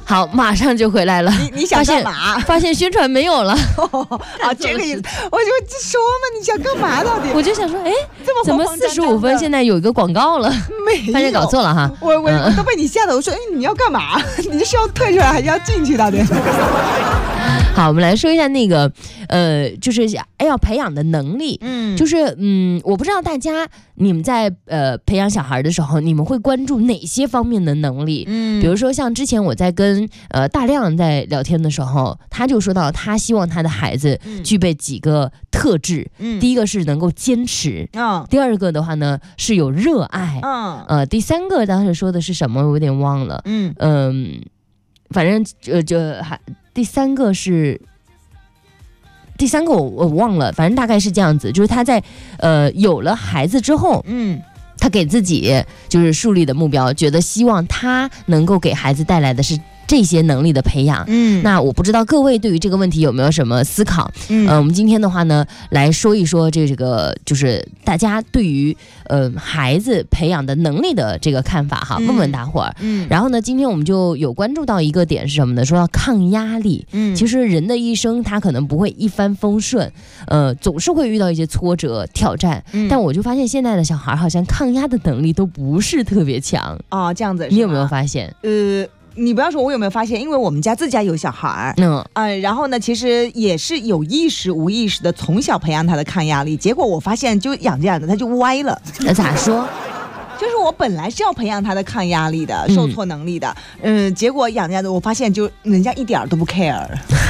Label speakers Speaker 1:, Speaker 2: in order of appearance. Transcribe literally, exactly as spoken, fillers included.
Speaker 1: 好，马上就回来了。
Speaker 2: 你你想干嘛？
Speaker 1: 发现宣传没有了。
Speaker 2: 啊，这个意思，我就说嘛，你想干嘛到底？
Speaker 1: 我就想说，哎，
Speaker 2: 这么
Speaker 1: 怎么四十五分现在有一个广告了？
Speaker 2: 没有，
Speaker 1: 发现搞错了哈。
Speaker 2: 我我我都被你吓得，我说，哎，你要干嘛？你是要退出来还是要进去到底？
Speaker 1: 好，我们来说一下那个，呃，就是要培养的能力，嗯，就是嗯，我不知道大家你们在呃培养小孩的时候，你们会关注哪些方面的能力？嗯，比如说像之前我在跟呃大亮在聊天的时候，他就说到他希望他的孩子具备几个特质，嗯，第一个是能够坚持，嗯，第二个的话呢是有热爱，嗯，呃，第三个当时说的是什么？我有点忘了，嗯嗯、呃，反正呃就还。第三个是，第三个我我忘了，反正大概是这样子，就是他在呃有了孩子之后，嗯，他给自己就是树立的目标，觉得希望他能够给孩子带来的是这些能力的培养。嗯，那我不知道各位对于这个问题有没有什么思考？嗯、呃，我们今天的话呢，来说一说这个就是大家对于呃孩子培养的能力的这个看法哈，问问大伙儿。嗯，然后呢，今天我们就有关注到一个点是什么呢？说到抗压力。嗯，其实人的一生他可能不会一帆风顺，呃，总是会遇到一些挫折挑战。嗯，但我就发现现在的小孩好像抗压的能力都不是特别强。
Speaker 2: 哦，这样子，
Speaker 1: 你有没有发现？
Speaker 2: 呃。你不要说我有没有发现，因为我们家自家有小孩儿，嗯，呃，然后呢，其实也是有意识无意识的从小培养他的抗压力，结果我发现就养着养着他就歪了。
Speaker 1: 那咋说？
Speaker 2: 就是我本来是要培养他的抗压力的、受挫能力的，嗯、呃，结果养着养着我发现就人家一点都不 care。